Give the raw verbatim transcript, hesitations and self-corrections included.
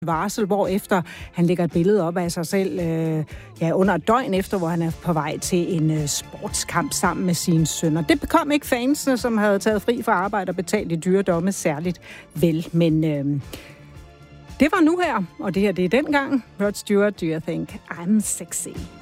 varsel, hvor efter han lægger et billede op af sig selv øh, ja, under et døgn efter, hvor han er på vej til en øh, sportskamp sammen med sine sønner. Det bekom ikke fansene, som havde taget fri fra arbejde og betalt i dyre domme særligt vel, men øh, det var nu her, og det her det er dengang. Rod Stewart, Do You Think I'm Sexy?